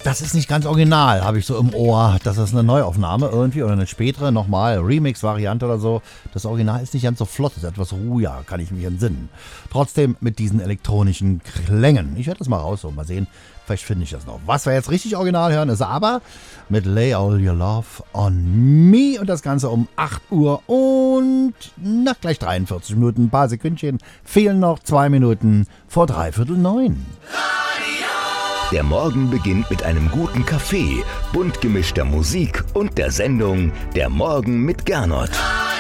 Das ist nicht ganz original, habe ich so im Ohr. Das ist eine Neuaufnahme irgendwie oder eine spätere, nochmal Remix-Variante oder so. Das Original ist nicht ganz so flott, ist etwas ruhiger, kann ich mich entsinnen. Trotzdem mit diesen elektronischen Klängen. Ich werde das mal rausholen, mal sehen, vielleicht finde ich das noch. Was wir jetzt richtig original hören, ist aber mit Lay All Your Love on Me und das Ganze um 8 Uhr und gleich 43 Minuten, ein paar Sekündchen. Fehlen noch 2 Minuten vor 8:45. Der Morgen beginnt mit einem guten Kaffee, bunt gemischter Musik und der Sendung Der Morgen mit Gernot.